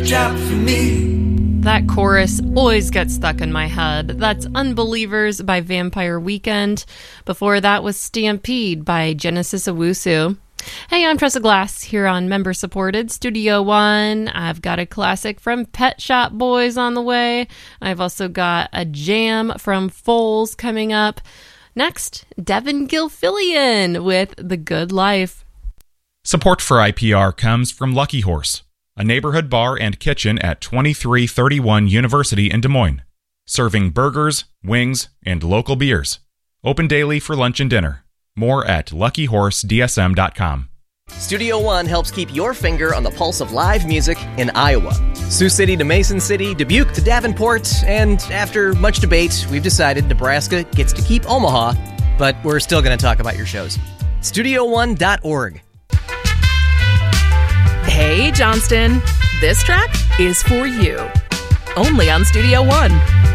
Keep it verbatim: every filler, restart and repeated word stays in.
job for me. That chorus always gets stuck in my head. That's Unbelievers by Vampire Weekend. Before that was Stampede by Genesis Owusu. Hey, I'm Tressa Glass here on member-supported Studio One. I've got a classic from Pet Shop Boys on the way. I've also got a jam from Foals coming up. Next, Devin Gilfillian with The Good Life. Support for I P R comes from Lucky Horse, a neighborhood bar and kitchen at twenty-three thirty-one University in Des Moines, serving burgers, wings, and local beers. Open daily for lunch and dinner. More at lucky horse d s m dot com. Studio One helps keep your finger on the pulse of live music in Iowa. Sioux City to Mason City, Dubuque to Davenport, and after much debate, we've decided Nebraska gets to keep Omaha, but we're still going to talk about your shows. studio one dot org. Hey, Johnston, this track is for you. Only on Studio One.